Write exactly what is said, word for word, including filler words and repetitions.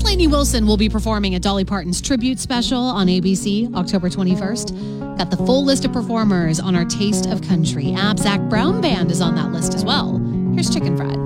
Lainey Wilson will be performing at Dolly Parton's tribute special on A B C October twenty-first. Got the full list of performers on our Taste of Country app. Zach Brown Band is on that list as well. Here's Chicken Fried.